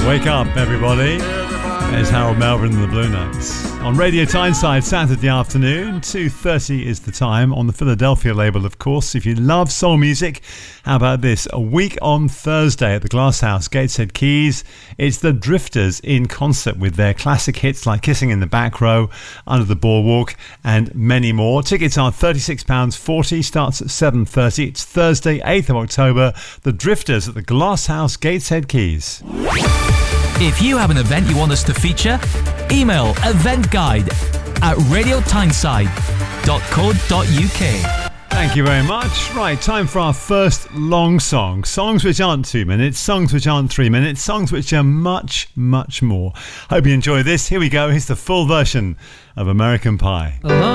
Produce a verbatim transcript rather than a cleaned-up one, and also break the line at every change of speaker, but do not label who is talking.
Wake up, everybody. There's Harold Melvin and the Blue Notes. On Radio Tyneside, Saturday afternoon, two thirty is the time, on the Philadelphia label, of course. If you love soul music, how about this? A week on Thursday at the Glass House, Gateshead Keys. It's the Drifters in concert with their classic hits like Kissing in the Back Row, Under the Boardwalk, and many more. Tickets are thirty-six pounds forty, starts at seven thirty. It's Thursday, eighth of October. The Drifters at the Glass House, Gateshead Keys.
If you have an event you want us to feature, email eventguide at radio tyneside dot co dot uk.
Thank you very much. Right, time for our first long song. Songs which aren't two minutes, songs which aren't three minutes, songs which are much, much more. Hope you enjoy this. Here we go. Here's the full version of American Pie.
Alone